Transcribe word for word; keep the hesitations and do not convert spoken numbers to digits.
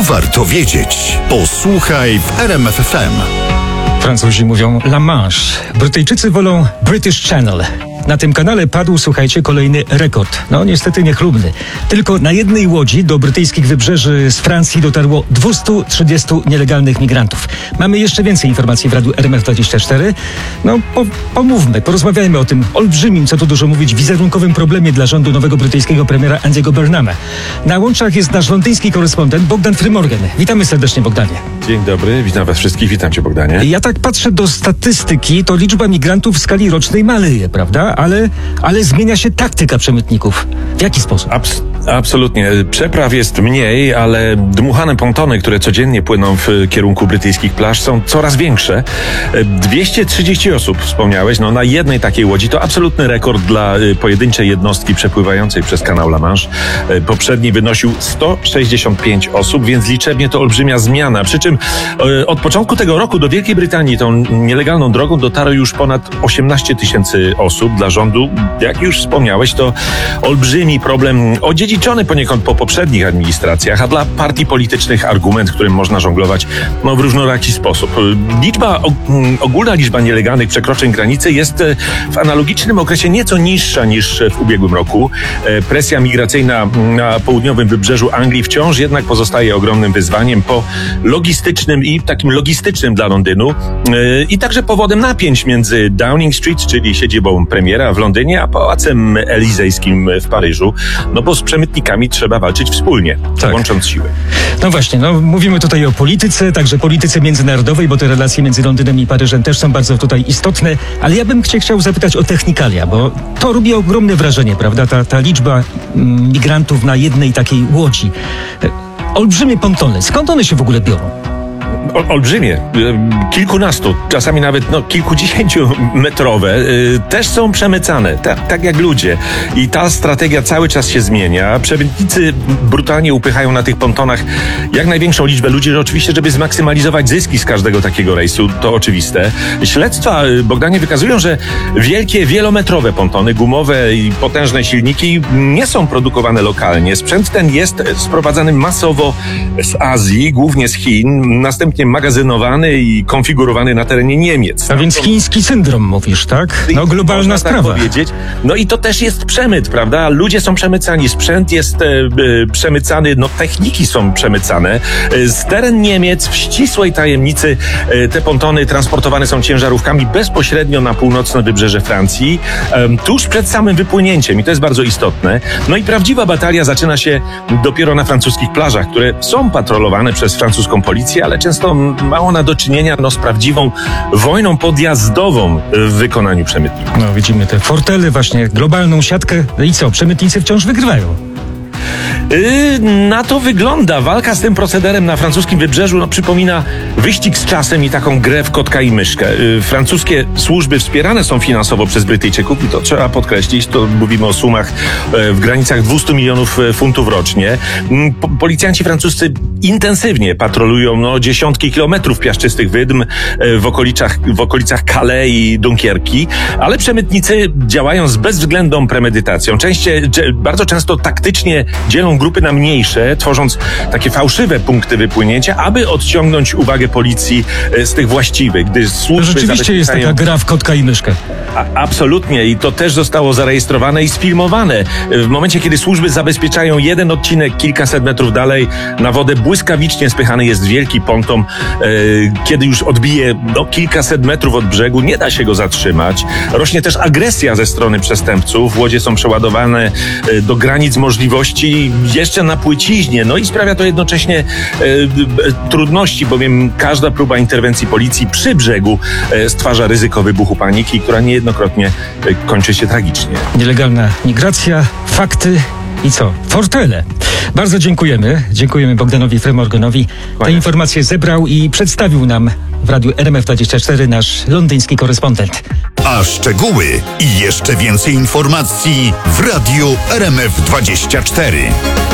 warto wiedzieć. Posłuchaj w R M F F M. Francuzi mówią La Manche. Brytyjczycy wolą British Channel. Na tym kanale padł, słuchajcie, kolejny rekord. No niestety niechlubny. Tylko na jednej łodzi do brytyjskich wybrzeży z Francji dotarło dwieście trzydzieści nielegalnych migrantów. Mamy jeszcze więcej informacji w Radiu R M F dwadzieścia cztery. No po, pomówmy, porozmawiajmy o tym olbrzymim, co tu dużo mówić, wizerunkowym problemie dla rządu nowego brytyjskiego premiera Andy'ego Burnhama. Na łączach jest nasz londyński korespondent Bogdan Frymorgan. Witamy serdecznie, Bogdanie. Dzień dobry, witam was wszystkich, witam cię, Bogdanie. Ja tak patrzę do statystyki, to liczba migrantów w skali rocznej maleje, prawda? Ale, ale zmienia się taktyka przemytników. W jaki sposób? Abs- absolutnie. Przepraw jest mniej, ale dmuchane pontony, które codziennie płyną w kierunku brytyjskich plaż, są coraz większe. dwieście trzydzieści osób, wspomniałeś, no na jednej takiej łodzi to absolutny rekord dla pojedynczej jednostki przepływającej przez kanał La Manche. Poprzedni wynosił sto sześćdziesiąt pięć osób, więc liczebnie to olbrzymia zmiana. Przy czym od początku tego roku do Wielkiej Brytanii tą nielegalną drogą dotarło już ponad osiemnaście tysięcy osób. Dla rządu, jak już wspomniałeś, to olbrzymi problem, odziedziczony poniekąd po poprzednich administracjach, a dla partii politycznych argument, którym można żonglować no, w różnoraki sposób. Liczba, ogólna liczba nielegalnych przekroczeń granicy jest w analogicznym okresie nieco niższa niż w ubiegłym roku. Presja migracyjna na południowym wybrzeżu Anglii wciąż jednak pozostaje ogromnym wyzwaniem po logistycznym i takim logistycznym dla Londynu i także powodem napięć między Downing Street, czyli siedzibą premiera w Londynie, a Pałacem Elizejskim w Paryżu. No bo z przemytnikami trzeba walczyć wspólnie, tak, łącząc siły. No właśnie, no mówimy tutaj o polityce, także polityce międzynarodowej, bo te relacje między Londynem i Paryżem też są bardzo tutaj istotne, ale ja bym cię chciał zapytać o technikalia, bo to robi ogromne wrażenie, prawda? Ta, ta liczba mm, migrantów na jednej takiej łodzi. Olbrzymie pontony. Skąd one się w ogóle biorą? Ol, olbrzymie, kilkunastu, czasami nawet no, kilkudziesięciu metrowe, y, też są przemycane, tak, tak jak ludzie. I ta strategia cały czas się zmienia. Przemytnicy brutalnie upychają na tych pontonach jak największą liczbę ludzi, oczywiście, żeby zmaksymalizować zyski z każdego takiego rejsu, to oczywiste. Śledztwa, Bogdanie, wykazują, że wielkie, wielometrowe pontony, gumowe i potężne silniki nie są produkowane lokalnie. Sprzęt ten jest sprowadzany masowo z Azji, głównie z Chin, następnie magazynowany i konfigurowany na terenie Niemiec. A więc chiński syndrom mówisz, tak? No globalna sprawa. Tak powiedzieć. No i to też jest przemyt, prawda? Ludzie są przemycani, sprzęt jest e, e, przemycany, no techniki są przemycane. E, z teren Niemiec w ścisłej tajemnicy e, te pontony transportowane są ciężarówkami bezpośrednio na północne wybrzeże Francji, e, tuż przed samym wypłynięciem i to jest bardzo istotne. No i prawdziwa batalia zaczyna się dopiero na francuskich plażach, które są patrolowane przez francuską policję, ale często ma ona do czynienia no, z prawdziwą wojną podjazdową w wykonaniu przemytników. No widzimy te fortele, właśnie globalną siatkę. I co, przemytnicy wciąż wygrywają? Yy, na to wygląda. Walka z tym procederem na francuskim wybrzeżu no, przypomina wyścig z czasem i taką grę w kotka i myszkę. Yy, francuskie służby wspierane są finansowo przez Brytyjczyków i to trzeba podkreślić, to mówimy o sumach yy, w granicach dwieście milionów funtów rocznie. Yy, po, policjanci francuscy intensywnie patrolują no, dziesiątki kilometrów piaszczystych wydm yy, w, okolicach, w okolicach Calais i Dunkierki, ale przemytnicy działają z bezwzględną premedytacją. Częściej, bardzo często taktycznie dzielą grupy na mniejsze, tworząc takie fałszywe punkty wypłynięcia, aby odciągnąć uwagę policji z tych właściwych. Gdy służby Rzeczywiście zabezpieczają... jest taka gra w kotka i myszkę. A, absolutnie i to też zostało zarejestrowane i sfilmowane. W momencie, kiedy służby zabezpieczają jeden odcinek kilkaset metrów dalej, na wodę błyskawicznie spychany jest wielki ponton. E, kiedy już odbije no, kilkaset metrów od brzegu, nie da się go zatrzymać. Rośnie też agresja ze strony przestępców. Łodzie są przeładowane e, do granic możliwości jeszcze na płyciźnie. No i sprawia to jednocześnie e, e, trudności, bowiem każda próba interwencji policji przy brzegu e, stwarza ryzyko wybuchu paniki, która niejednokrotnie e, kończy się tragicznie. Nielegalna migracja, fakty i co? Fortele. Bardzo dziękujemy. Dziękujemy Bogdanowi Frymorganowi. Te informacje zebrał i przedstawił nam w Radiu R M F dwadzieścia cztery nasz londyński korespondent. A szczegóły i jeszcze więcej informacji w Radiu R M F dwadzieścia cztery.